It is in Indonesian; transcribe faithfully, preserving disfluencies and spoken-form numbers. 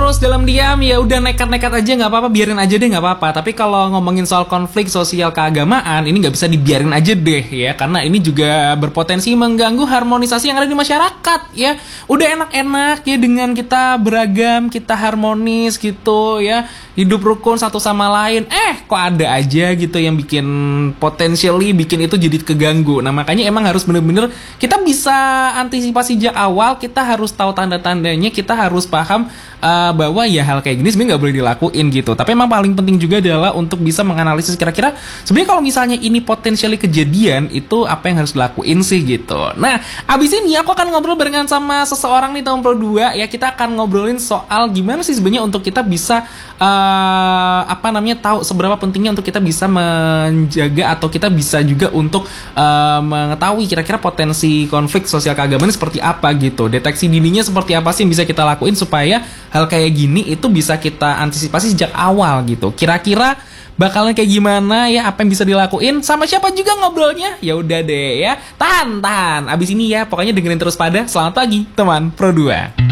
terus dalam diam, ya udah nekat-nekat aja nggak apa-apa, biarin aja deh nggak apa-apa. Tapi kalau ngomongin soal konflik sosial keagamaan, ini nggak bisa dibiarin aja deh ya, karena ini juga berpotensi mengganggu harmonisasi yang ada di masyarakat ya. Udah enak-enak ya dengan kita beragam, kita harmonis gitu ya, hidup rukun satu sama lain. Eh kok ada aja gitu yang bikin potentially bikin itu jadi keganggu. Nah makanya emang harus bener-bener kita bisa antisipasi sejak awal, kita harus tahu tanda-tandanya, kita harus paham uh, bahwa ya hal kayak gini sebenarnya nggak boleh dilakuin gitu. Tapi emang paling penting juga adalah untuk bisa menganalisis kira-kira sebenarnya kalau misalnya ini potensially kejadian, itu apa yang harus dilakuin sih gitu. Nah abis ini aku akan ngobrol barengan sama seseorang nih tahun dua ya. Kita akan ngobrolin soal gimana sih sebenarnya untuk kita bisa uh, apa namanya tahu seberapa pentingnya untuk kita bisa menjaga atau kita bisa juga untuk uh, mengetahui kira-kira potensi konflik sosial keagamaan seperti apa gitu. Deteksi dininya seperti apa sih yang bisa kita lakuin supaya hal kayak gini itu bisa kita antisipasi sejak awal gitu. Kira-kira bakalan kayak gimana ya, apa yang bisa dilakuin, sama siapa juga ngobrolnya? Ya udah deh ya. Tahan, tahan. Abis ini ya, pokoknya dengerin terus pada Selamat Pagi Teman Pro dua.